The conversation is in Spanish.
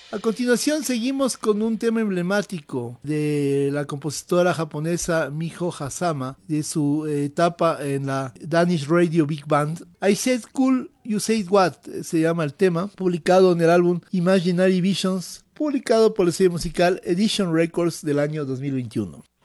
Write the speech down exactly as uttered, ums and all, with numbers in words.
A continuación seguimos con un tema emblemático de la compositora japonesa Miho Hazama, de su eh, etapa en la Danish Radio Big Band. I Said Cool, You Said What se llama el tema, publicado en el álbum Imaginary Visions, publicado por el sello musical Edition Records del año dos mil veintiuno.